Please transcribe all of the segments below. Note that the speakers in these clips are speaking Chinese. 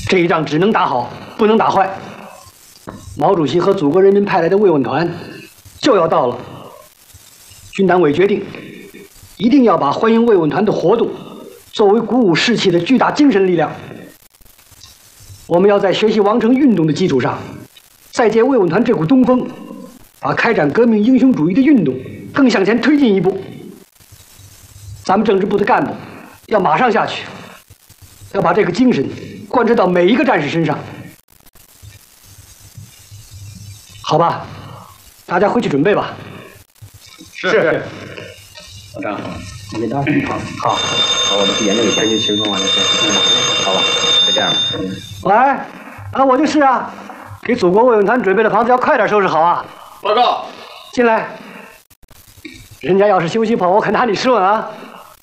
这一仗只能打好，不能打坏。毛主席和祖国人民派来的慰问团就要到了。军党委决定，一定要把欢迎慰问团的活动作为鼓舞士气的巨大精神力量。我们要在学习王城运动的基础上，再借慰问团这股东风，把开展革命英雄主义的运动更向前推进一步。咱们政治部的干部要马上下去，要把这个精神贯彻到每一个战士身上。好吧，大家回去准备吧。 是。 老张， 你给大家好， 我们去研究一下这情况完了再。好吧，就这样吧。 喂，我就是啊，给祖国慰问团准备的房子要快点收拾好啊。 报告， 进来。人家要是休息跑，我可拿你试问啊。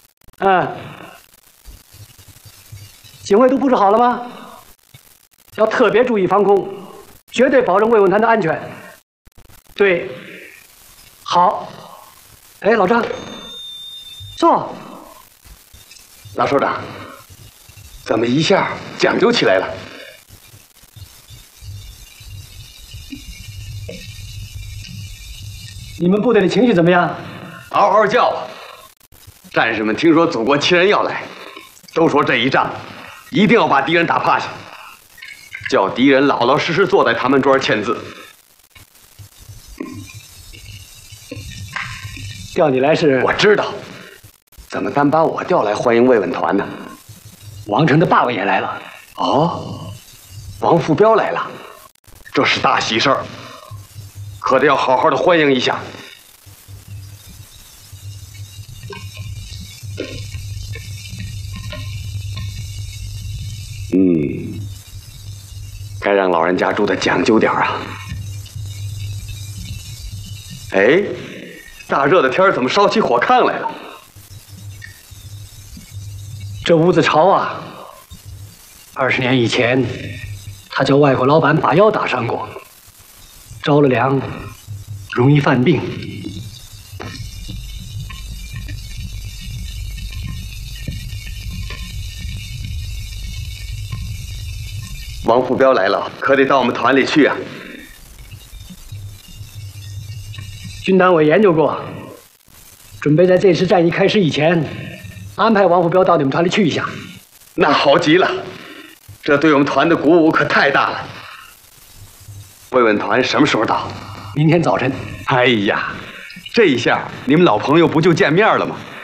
警卫都布置好了吗？要特别注意防空，绝对保证慰问团的安全。对，好。哎，老张，坐。 老首长，怎么一下讲究起来了？ 你们部队的情绪怎么样？ 嗷嗷叫啊！战士们听说祖国亲人要来，都说这一仗一定要把敌人打趴下，叫敌人老老实实坐在他们桌上签字。 调你来是？ 我知道，怎么单把我调来欢迎慰问团呢？ 王城的爸爸也来了。 哦，王副彪来了，这是大喜事儿，可得要好好的欢迎一下。该让老人家住的讲究点啊。哎，大热的天儿怎么烧起火炕来了？ 这屋子潮啊！20年以前，他叫外国老板把腰打伤过，着了凉，容易犯病。 王副彪来了，可得到我们团里去啊。 军党委研究过，准备在这次战役开始以前，安排王副彪到你们团里去一下。 那好极了，这对我们团的鼓舞可太大了。慰问团什么时候到？ 明天早晨。 哎呀，这一下你们老朋友不就见面了吗？